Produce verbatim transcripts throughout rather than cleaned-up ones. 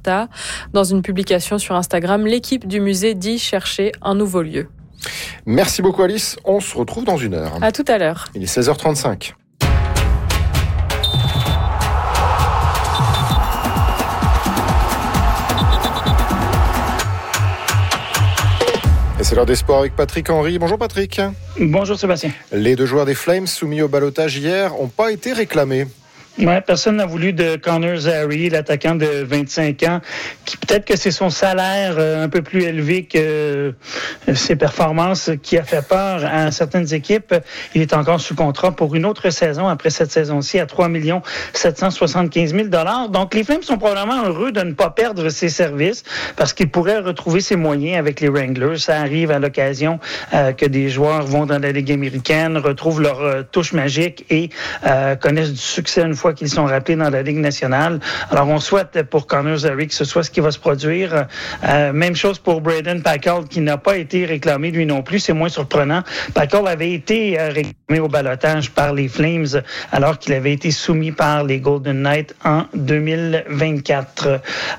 d'Alberta. Dans une publication sur Instagram, l'équipe du musée dit chercher un nouveau lieu. Merci beaucoup Alice, on se retrouve dans une heure. À tout à l'heure. Il est seize heures trente-cinq. Et c'est l'heure des sports avec Patrick Henry. Bonjour Patrick. Bonjour Sébastien. Les deux joueurs des Flames soumis au ballottage hier n'ont pas été réclamés. Ouais, personne n'a voulu de Connor Zary, l'attaquant de vingt-cinq ans, qui peut-être que c'est son salaire euh, un peu plus élevé que euh, ses performances qui a fait peur à certaines équipes. Il est encore sous contrat pour une autre saison après cette saison-ci à trois millions sept cent soixante-quinze mille dollars. Donc les Flames sont probablement heureux de ne pas perdre ses services parce qu'ils pourraient retrouver ses moyens avec les Wranglers. Ça arrive à l'occasion euh, que des joueurs vont dans la Ligue américaine, retrouvent leur euh, touche magique et euh, connaissent du succès une fois qu'ils sont rappelés dans la Ligue nationale. Alors, on souhaite pour Connor Zary que ce soit ce qui va se produire. Euh, même chose pour Braden Packard, qui n'a pas été réclamé lui non plus. C'est moins surprenant. Packard avait été euh, réclamé au ballottage par les Flames alors qu'il avait été soumis par les Golden Knights en deux mille vingt-quatre.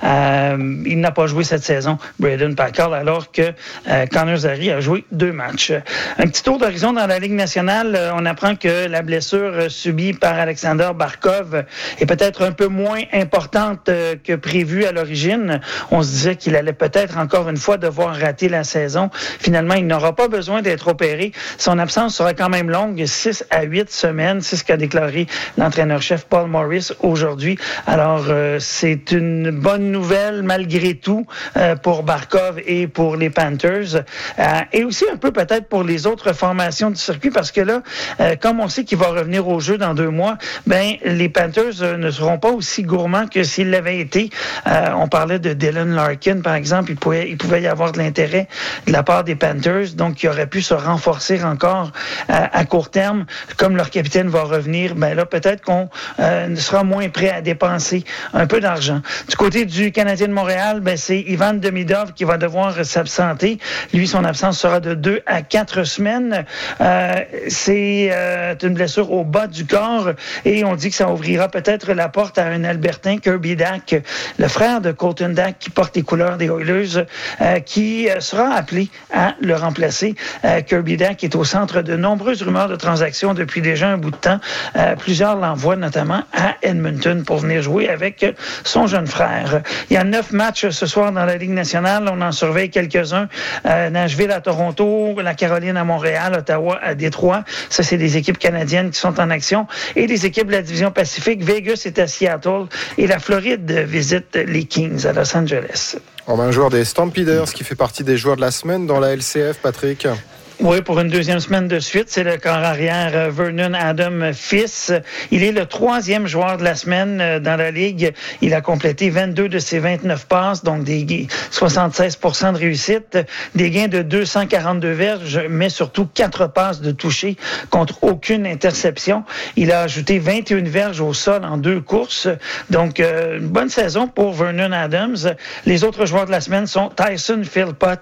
Euh, il n'a pas joué cette saison, Braden Packard, alors que euh, Connor Zary a joué deux matchs. Un petit tour d'horizon dans la Ligue nationale. Euh, on apprend que la blessure subie par Alexander Barkov est peut-être un peu moins importante euh, que prévu à l'origine. On se disait qu'il allait peut-être encore une fois devoir rater la saison. Finalement, il n'aura pas besoin d'être opéré. Son absence sera quand même longue, six à huit semaines. C'est ce qu'a déclaré l'entraîneur-chef Paul Maurice aujourd'hui. Alors, euh, c'est une bonne nouvelle malgré tout euh, pour Barkov et pour les Panthers. Euh, et aussi un peu peut-être pour les autres formations du circuit parce que là, euh, comme on sait qu'il va revenir au jeu dans deux mois, ben les Panthers euh, ne seront pas aussi gourmands que s'ils l'avaient été. Euh, on parlait de Dylan Larkin, par exemple. Il pouvait, il pouvait y avoir de l'intérêt de la part des Panthers, donc il aurait pu se renforcer encore euh, à court terme. Comme leur capitaine va revenir, ben là, peut-être qu'on euh, sera moins prêt à dépenser un peu d'argent. Du côté du Canadien de Montréal, ben, c'est Ivan Demidov qui va devoir s'absenter. Lui, son absence sera de deux à quatre semaines. Euh, c'est euh, une blessure au bas du corps et on dit que ça ouvrira peut-être la porte à un Albertain, Kirby Dach, le frère de Colton Dach qui porte les couleurs des Oilers, euh, qui sera appelé à le remplacer. Euh, Kirby Dach est au centre de nombreuses rumeurs de transactions depuis déjà un bout de temps. Euh, plusieurs l'envoient notamment à Edmonton pour venir jouer avec son jeune frère. Il y a neuf matchs ce soir dans la Ligue nationale. On en surveille quelques-uns. Euh, Nashville à Toronto, la Caroline à Montréal, Ottawa à Détroit. Ça, c'est des équipes canadiennes qui sont en action. Et les équipes de la division Pacifique, Vegas est à Seattle et la Floride visite les Kings à Los Angeles. On a un joueur des Stampeders qui fait partie des joueurs de la semaine dans la L C F, Patrick. Oui, pour une deuxième semaine de suite, c'est le corps arrière Vernon Adam Fils. Il est le troisième joueur de la semaine dans la Ligue. Il a complété vingt-deux de ses vingt-neuf passes, donc des soixante-seize pour cent de réussite, des gains de deux cent quarante-deux verges, mais surtout quatre passes de toucher contre aucune interception. Il a ajouté vingt et une verges au sol en deux courses. Donc, euh, une bonne saison pour Vernon Adams. Les autres joueurs de la semaine sont Tyson Philpott,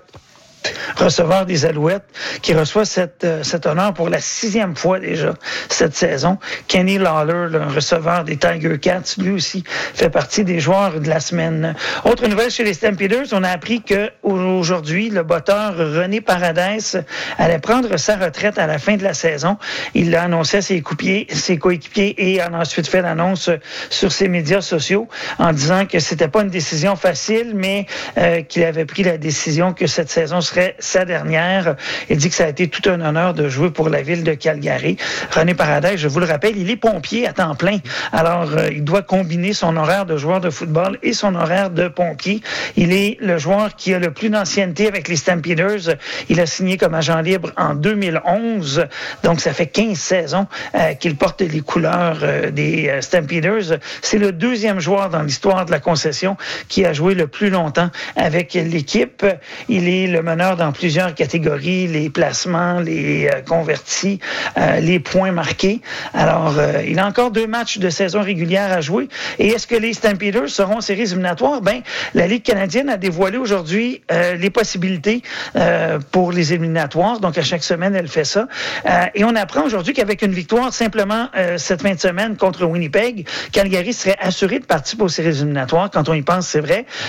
receveur des Alouettes, qui reçoit cette, euh, cet honneur pour la sixième fois déjà cette saison. Kenny Lawler, le receveur des Tiger Cats, lui aussi fait partie des joueurs de la semaine. Autre nouvelle chez les Stampeders, on a appris qu'aujourd'hui, le botteur René Paradès allait prendre sa retraite à la fin de la saison. Il l'a annoncé à ses, coupiers, ses coéquipiers et a ensuite fait l'annonce sur ses médias sociaux en disant que c'était pas une décision facile, mais euh, qu'il avait pris la décision que cette saison serait sa dernière. Il dit que ça a été tout un honneur de jouer pour la ville de Calgary. René Paradès, je vous le rappelle, il est pompier à temps plein. Alors, euh, il doit combiner son horaire de joueur de football et son horaire de pompier. Il est le joueur qui a le plus d'ancienneté avec les Stampeders. Il a signé comme agent libre en deux mille onze. Donc, ça fait quinze saisons euh, qu'il porte les couleurs euh, des euh, Stampeders. C'est le deuxième joueur dans l'histoire de la concession qui a joué le plus longtemps avec l'équipe. Il est le meneur dans plusieurs catégories, les placements, les euh, convertis, euh, les points marqués. Alors, euh, il a encore deux matchs de saison régulière à jouer. Et est-ce que les Stampeders seront en séries éliminatoires? Ben, la Ligue canadienne a dévoilé aujourd'hui euh, les possibilités euh, pour les éliminatoires. Donc, à chaque semaine, elle fait ça. Euh, et on apprend aujourd'hui qu'avec une victoire simplement euh, cette fin de semaine contre Winnipeg, Calgary serait assuré de participer aux séries éliminatoires. Quand on y pense, c'est vrai.